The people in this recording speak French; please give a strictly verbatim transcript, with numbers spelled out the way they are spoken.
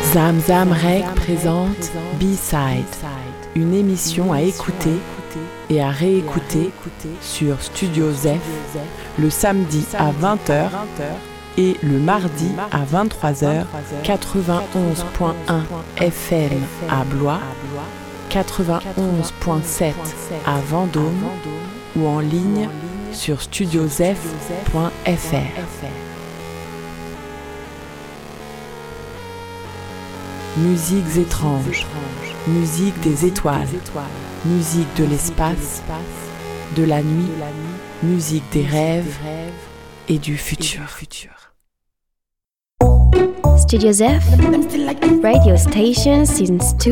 Zam Zam Reg présente B-Side, une émission à écouter et à réécouter sur Studio Zef le samedi à vingt heures et le mardi à vingt-trois heures, quatre-vingt-onze point un F M à Blois, quatre-vingt-onze point sept à Vendôme ou en ligne sur studiozef point f r. Musiques étranges, musique des étoiles, musique de l'espace, de la nuit, musique des rêves et du futur. Studio Zef, radio station since